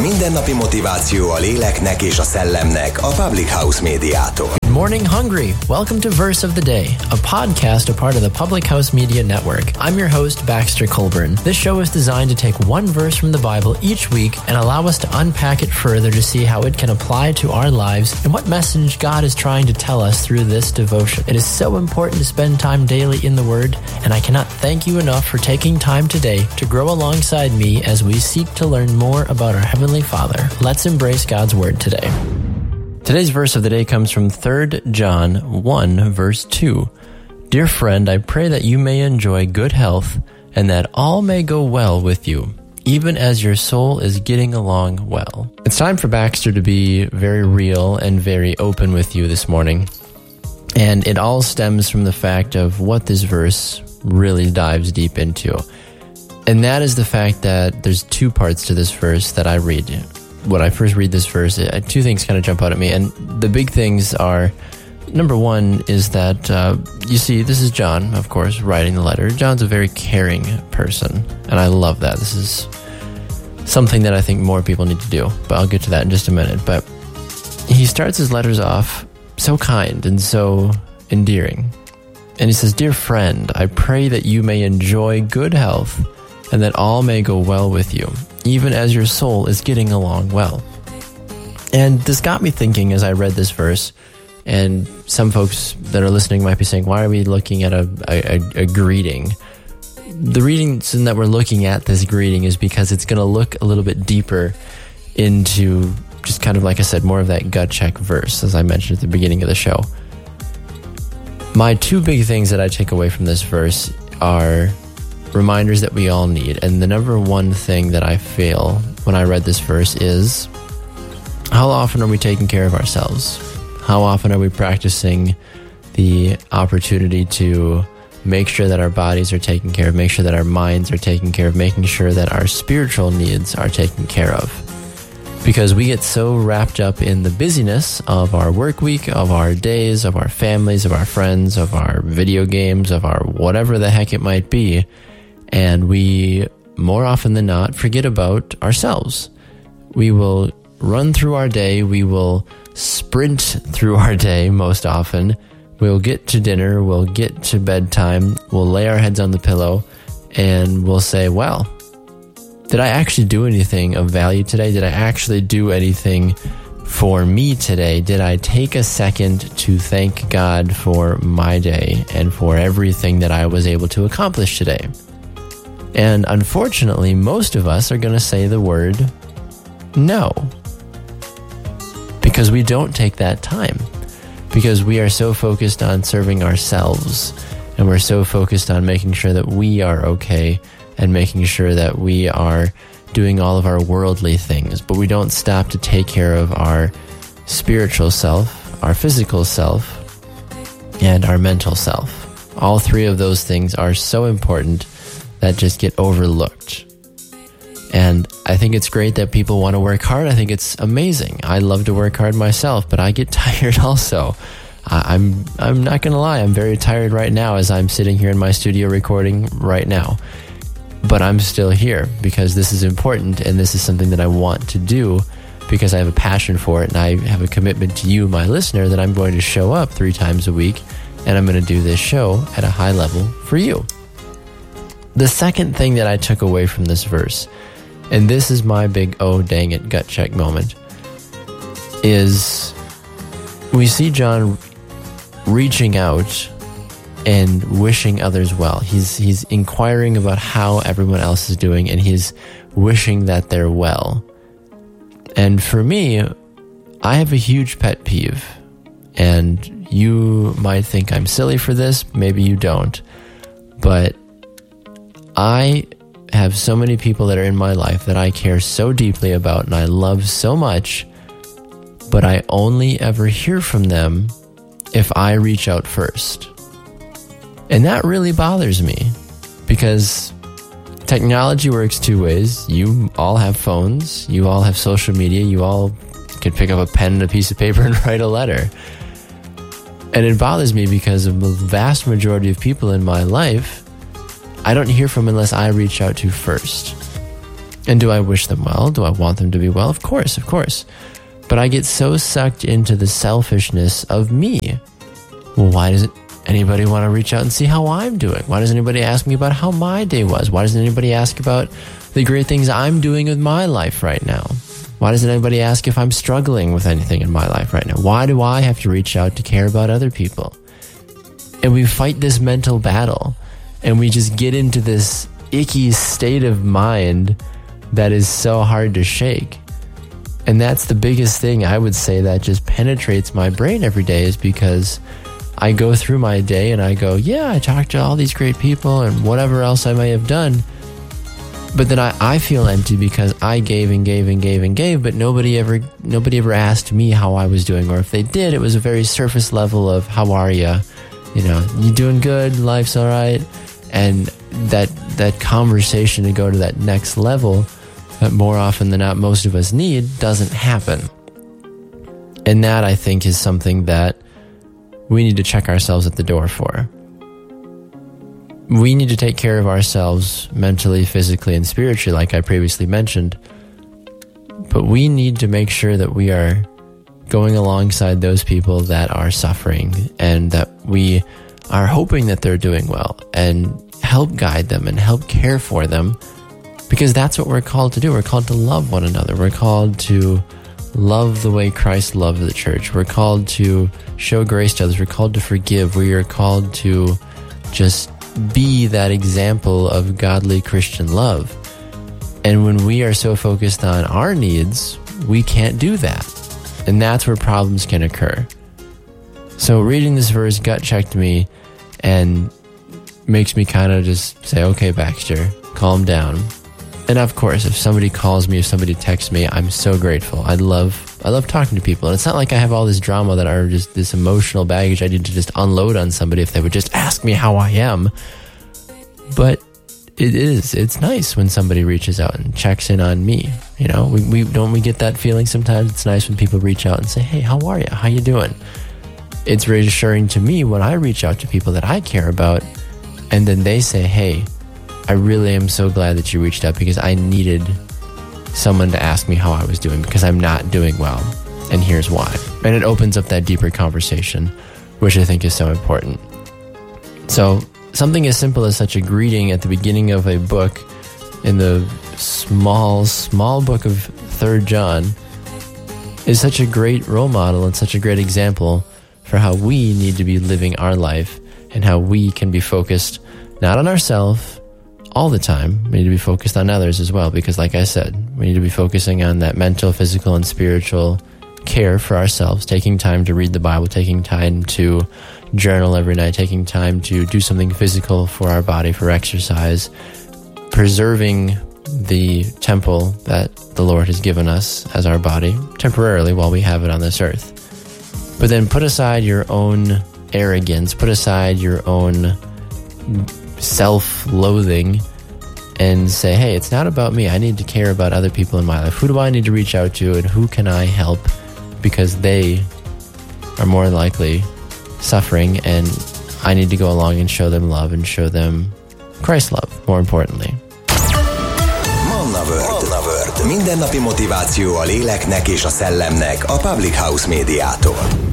Mindennapi motiváció a léleknek és a szellemnek a Public House Médiától. Morning Hungry. Welcome to Verse of the Day, a podcast a part of the Public House Media Network. I'm your host, Baxter Colburn. This show is designed to take one verse from the Bible each week and allow us to unpack it further to see how it can apply to our lives and what message God is trying to tell us through this devotion. It is so important to spend time daily in the Word, and I cannot thank you enough for taking time today to grow alongside me as we seek to learn more about our Heavenly Father. Let's embrace God's Word today. Today's verse of the day comes from 3 John 1, verse 2. Dear friend, I pray that you may enjoy good health and that all may go well with you, even as your soul is getting along well. It's time for Baxter to be very real and very open with you this morning. And it all stems from the fact of what this verse really dives deep into. And that is the fact that there's two parts to this verse that I read. When I first read this verse, two things kind of jump out at me. And the big things are, number one is that, you see, this is John, of course, writing the letter. John's a very caring person, and I love that. This is something that I think more people need to do, but I'll get to that in just a minute. But he starts his letters off so kind and so endearing. And he says, Dear friend, I pray that you may enjoy good health and that all may go well with you, even as your soul is getting along well. And this got me thinking as I read this verse, and some folks that are listening might be saying, why are we looking at a greeting? The reason that we're looking at this greeting is because it's going to look a little bit deeper into just kind of, like I said, more of that gut check verse, as I mentioned at the beginning of the show. My two big things that I take away from this verse are reminders that we all need. And the number one thing that I feel when I read this verse is, how often are we taking care of ourselves? How often are we practicing the opportunity to make sure that our bodies are taken care of, make sure that our minds are taken care of, making sure that our spiritual needs are taken care of? Because we get so wrapped up in the busyness of our work week, of our days, of our families, of our friends, of our video games, of our whatever the heck it might be, and we, more often than not, forget about ourselves. We will run through our day. We will sprint through our day most often. We'll get to dinner. We'll get to bedtime. We'll lay our heads on the pillow and we'll say, well, did I actually do anything of value today? Did I actually do anything for me today? Did I take a second to thank God for my day and for everything that I was able to accomplish today? And unfortunately, most of us are going to say the word no. Because we don't take that time. Because we are so focused on serving ourselves. And we're so focused on making sure that we are okay. And making sure that we are doing all of our worldly things. But we don't stop to take care of our spiritual self, our physical self, and our mental self. All three of those things are so important that just get overlooked. And I think it's great that people want to work hard. I think it's amazing. I love to work hard myself, but I get tired also. I'm not going to lie. I'm very tired right now as I'm sitting here in my studio recording right now. But I'm still here because this is important and this is something that I want to do because I have a passion for it and I have a commitment to you, my listener, that I'm going to show up 3 times a week and I'm going to do this show at a high level for you. The second thing that I took away from this verse, and this is my big, oh dang it, gut check moment, is we see John reaching out and wishing others well. He's inquiring about how everyone else is doing, and he's wishing that they're well. And for me, I have a huge pet peeve, and you might think I'm silly for this, maybe you don't, but I have so many people that are in my life that I care so deeply about and I love so much, but I only ever hear from them if I reach out first. And that really bothers me because technology works two ways. You all have phones, you all have social media, you all can pick up a pen and a piece of paper and write a letter. And it bothers me because of the vast majority of people in my life, I don't hear from unless I reach out to first. And do I wish them well? Do I want them to be well? Of course. But I get so sucked into the selfishness of me. Well, why doesn't anybody want to reach out and see how I'm doing? Why doesn't anybody ask me about how my day was? Why doesn't anybody ask about the great things I'm doing with my life right now? Why doesn't anybody ask if I'm struggling with anything in my life right now? Why do I have to reach out to care about other people? And we fight this mental battle, and we just get into this icky state of mind that is so hard to shake. And that's the biggest thing I would say that just penetrates my brain every day, is because I go through my day and I go, yeah, I talked to all these great people and whatever else I may have done. But then I feel empty because I gave and gave and gave and gave, but nobody ever asked me how I was doing. Or if they did, it was a very surface level of, how are you? You doing good? Life's all right? And that conversation to go to that next level that more often than not most of us need doesn't happen. And that, I think, is something that we need to check ourselves at the door for. We need to take care of ourselves mentally, physically, and spiritually, like I previously mentioned. But we need to make sure that we are going alongside those people that are suffering, and that we are hoping that they're doing well, and help guide them and help care for them, because that's what we're called to do. We're called to love one another. We're called to love the way Christ loved the church. We're called to show grace to others. We're called to forgive. We are called to just be that example of godly Christian love. And when we are so focused on our needs, we can't do that. And that's where problems can occur. So reading this verse gut checked me and makes me kind of just say, okay, Baxter, calm down. And of course, if somebody calls me, if somebody texts me, I'm so grateful. I love talking to people. And it's not like I have all this drama that are just this emotional baggage I need to just unload on somebody if they would just ask me how I am. But it's nice when somebody reaches out and checks in on me. We get that feeling sometimes. It's nice when people reach out and say, hey, how are you? How you doing? It's reassuring to me when I reach out to people that I care about, and then they say, hey, I really am so glad that you reached out, because I needed someone to ask me how I was doing, because I'm not doing well, and here's why. And it opens up that deeper conversation, which I think is so important. So something as simple as such a greeting at the beginning of a book, in the small book of 3rd John, is such a great role model and such a great example for how we need to be living our life, and how we can be focused not on ourselves all the time. We need to be focused on others as well, because like I said, we need to be focusing on that mental, physical, and spiritual care for ourselves, taking time to read the Bible, taking time to journal every night, taking time to do something physical for our body, for exercise, preserving the temple that the Lord has given us as our body temporarily while we have it on this earth. But then put aside your own arrogance, put aside your own self-loathing, and say, hey, it's not about me. I need to care about other people in my life. Who do I need to reach out to, and who can I help, because they are more likely suffering, and I need to go along and show them love and show them Christ's love, more importantly. Manna World. Mindennapi motiváció a léleknek és a szellemnek a Public House Médiától.